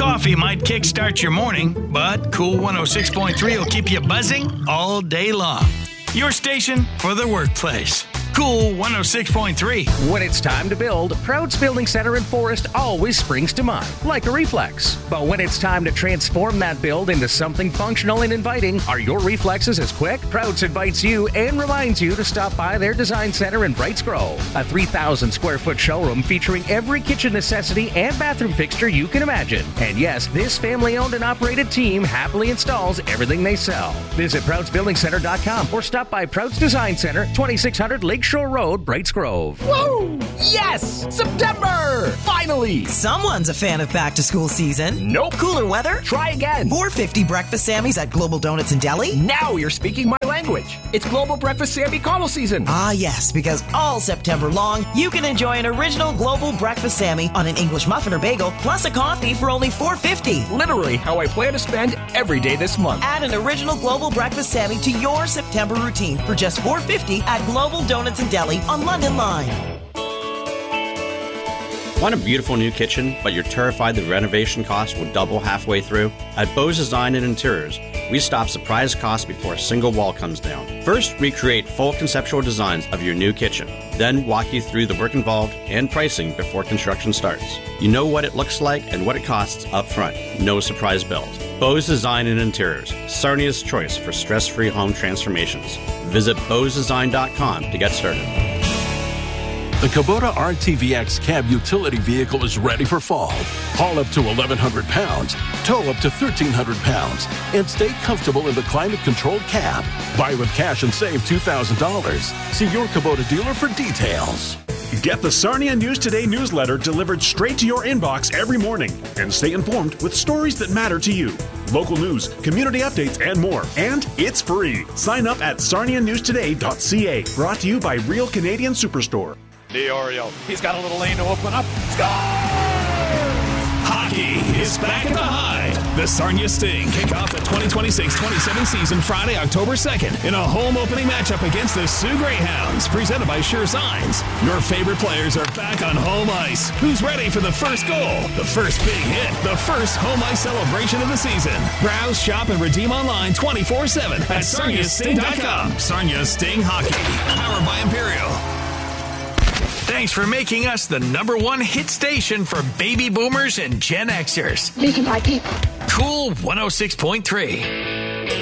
coffee might kickstart your morning, but Cool 106.3 will keep you buzzing all day long. Your station for the workplace. Cool 106.3. When it's time to build, Prouds Building Center in Forest always springs to mind, like a reflex. But when it's time to transform that build into something functional and inviting, are your reflexes as quick? Prouds invites you and reminds you to stop by their design center in Brights Grove, a 3,000 square foot showroom featuring every kitchen necessity and bathroom fixture you can imagine. And yes, this family-owned and operated team happily installs everything they sell. Visit ProudsBuildingCenter.com or stop by Prouds Design Center, 2600 Lakeshore Road, Brights Grove. Whoa! Yes! September! Finally! Someone's a fan of back-to-school season. Nope. Cooler weather? Try again. $4.50 breakfast Sammys at Global Donuts and Deli? Now you're speaking my language. It's Global Breakfast Sammy Caramel season. Ah, yes, because all September long, you can enjoy an original Global Breakfast Sammy on an English muffin or bagel, plus a coffee for only $4.50. Literally how I plan to spend every day this month. Add an original Global Breakfast Sammy to your September routine for just $4.50 at Global Donuts and Deli on London Line. Want a beautiful new kitchen, but you're terrified the renovation cost will double halfway through? At Bose Design and Interiors, we stop surprise costs before a single wall comes down. First, we create full conceptual designs of your new kitchen. Then walk you through the work involved and pricing before construction starts. You know what it looks like and what it costs up front. No surprise bills. Bose Design and Interiors, Sarnia's choice for stress-free home transformations. Visit bosedesign.com to get started. The Kubota RTVX cab utility vehicle is ready for fall. Haul up to 1,100 pounds, tow up to 1,300 pounds, and stay comfortable in the climate-controlled cab. Buy with cash and save $2,000. See your Kubota dealer for details. Get the Sarnia News Today newsletter delivered straight to your inbox every morning and stay informed with stories that matter to you. Local news, community updates, and more. And it's free. Sign up at sarnianewstoday.ca. Brought to you by Real Canadian Superstore. DiOrio, he's got a little lane to open up. Scores! Hockey is back at the High. The Sarnia Sting kick off the 2026-27 season Friday, October 2nd in a home opening matchup against the Sioux Greyhounds, presented by Sure Signs. Your favorite players are back on home ice. Who's ready for the first goal, the first big hit, the first home ice celebration of the season? Browse, shop, and redeem online 24/7 at sarniasting.com. Sarnia Sting Hockey, powered by Imperial. Thanks for making us the #1 hit station for baby boomers and Gen Xers. These are my people. Cool 106.3.